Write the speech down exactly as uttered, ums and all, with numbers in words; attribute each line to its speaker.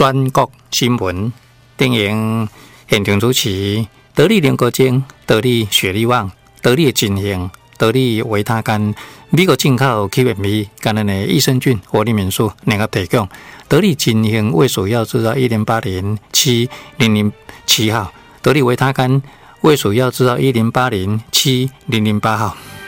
Speaker 1: 全国新闻电影现场主持：得力联国精、得力雪力旺、得力金型、得力维他干、美国进口 Q M V、感恩的益生菌、活力民宿两个提供。得力金型胃鼠药制造一零八零七零零七号，得力维他干胃鼠药制造一零八零七零零八号。